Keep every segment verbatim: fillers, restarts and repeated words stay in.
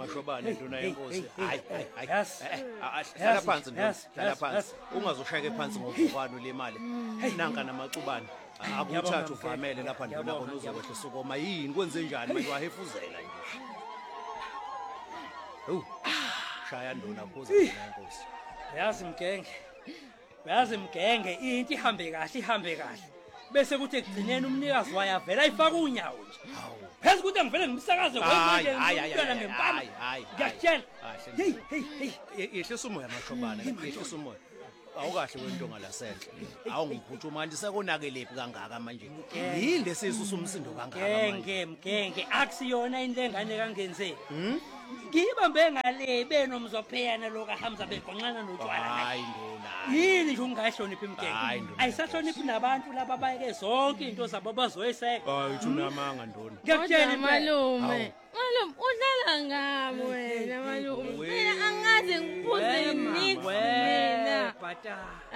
Mashobane nduna yenkosi. Hayi hayi hayi. Yes. Hlala phansi nduna, hlala phansi. Ungazoshayeka phansi ngokuvano le mali. Nanka namacubane. Akuthatha uvamele lapha nduna khona uzokwehle sokoma yini kwenze njani manje wahefuzela nje. Hawu. Shaya nduna kuze yenkosi. Yazi mgenge. Yazi mgenge into ihambe kahle ihambe kahle. Bese kuthi ekugcineni umnikazi wayavela ayifaka unyawo nje. Phezulu ukuthi angivele ngimsakaze kwemanje ngiyana ngempama. Ngiyakutshela. Hey hey hey yehlisa umoya mashobane, yehlisa umoya. Awukahle wentonga lasenhle. Awungiphuthuma manje sekonakelephi kangaka manje. Yini lesisusa umsindo kangaka manje. Ngenge mgenge akusiyona indlengane kangenzeni. Ngibambe ngale benomzopheyana loka Hamza begonqana notshwala. Hayi nduna. Yini nje ungayihloniphi mgenge? Ayisahloniphi nabantu laba bayeke zonke into zabo bazoyiseka. Hayi thuna amanga nduna. Ngiyakutshela malume. Malume udlala ngami wena malume. Mina angaze ngiphuze ngithi mina. Bata.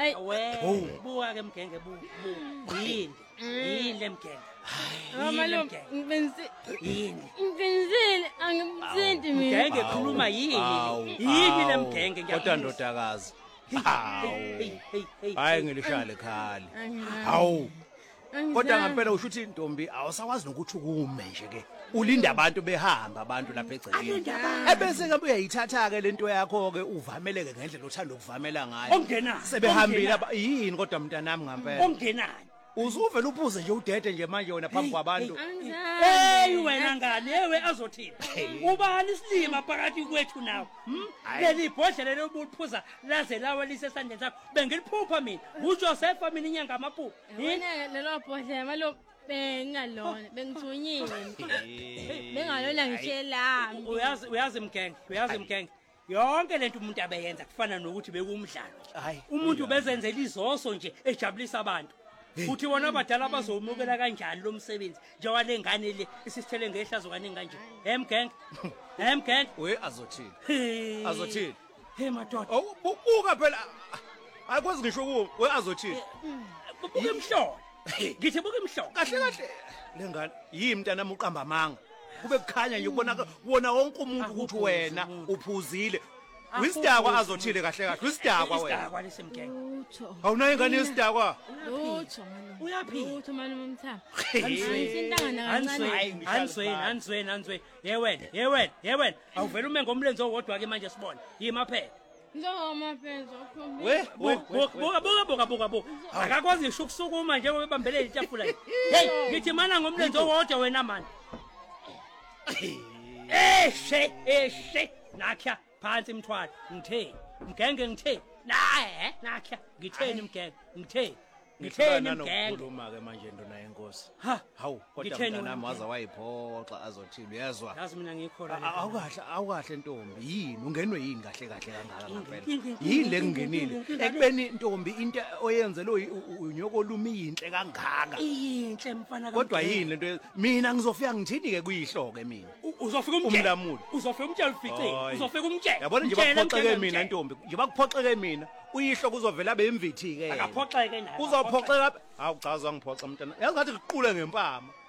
We. Buka ke mgenge bu. Yini? Yini le mgenge? Malume ngibenzi yini? Ngibenzile angimsendi mina. Mgenge khuluma yini? Yini le mgenge ngiyakho. Kodwa ndodakazi. Hawu. Hayi ngilishale khali. Hawu. Kodwa ngempela usho ukuthi intombi awusawazi nokuthi ukume nje ke. Ulinda abantu behamba abantu lapha egcekeni. Ebese ke uyayithatha ke lento yakho ke uvameleke ngendlela othanda ukuvamela ngayo. Ongenani? Sebehambile yini kodwa mntanami ngempela. Ongenani? Uzuvela uphuze nje udede nje manje wena phambi kwabantu. Hey wena ngane ewe azothini? Ubani isilima phakathi kwethu nawe? Hm? Leli ibhodlela lobuphuza laze lawe lisesandleni sakho. Bengiliphupha mina. uJoseph mina inyanga amaphupho. Yini lelo bhodlela malume bengalona bengithunyile. Bengalona ngishelami. Uyazi uyazi mgenge, uyazi mgenge. Yonke lento umuntu abeyenza kufana nokuthi bekumdlalo. Umuntu bezenzela izoso nje ejabulisa abantu. Uthi wona abadala bazomukela kanjani lo msebenzi njengoba lengane le isithele ngehlazo kanye kanje. Hey mgenge. Hey mgenge. We azothini? Azothini? Hey madoda. Awubuka phela. Ayikwazi ngisho kuwe we azothini? Buka emhlolo. Ngithi buka emhlolo. Kahle kahle. Lengane yimi mntanami uqamba amanga. Kube kukhanya nje kubona wona wonke umuntu ukuthi wena uphuzile. Wisidakwa azothile kahle kahle. Wisidakwa wena. Wisidakwa lesemgenge. Awunayo ingane yesidakwa? Lutho malume. Uyaphi? Lutho malume Mthamba. Answeni, answeni, answeni, answeni. Ye wena, ye wena, ye wena. Awuvela ume ngomlenzo owodwa ke manje sibone. Yima phela. Njoma phenzo ukhombi. We, buka buka buka buka buka. Akakwazi ngisho ukusukuma nje ubambelele itafula. Hey, ngithi mana ngomlenzo owodwa wena manje. Eh, she, eh, she. Nakha phansi mthwalo. Ngithe, mgenge ngithe. Nae, nakha. Ngitheni mgenge? Ngithe. Ngitheni mgenge? Ukhuluma ke manje ndona yenkosi. Ha, hawu kodwa mntanami waza wayiphoxa azothini uyazwa. Yazi mina ngikhola le. Awukahle, awukahle ntombi. Yini ungenwe yini kahle kahle kangaka ngempela? Yini le kungenile? Ekubeni ntombi into oyenzelo unyoko lumi yinhle kangaka. Inhle mfana ka. Kodwa yini lento mina ngizofika ngithini ke kuyihloke mina. Uzofika umlamuli. Uzofika umtshela uficile. Uzofika umtshela. Yabona nje bakuphoxeke mina ntombi. Nje bakuphoxeke mina. Uyihlo kuzovela abe imvithi ke. Akaphoxeke naye. Uzophoxeka. Hawu cha uzangiphoxa mntana. Yazi ngathi ngiqule ngempama.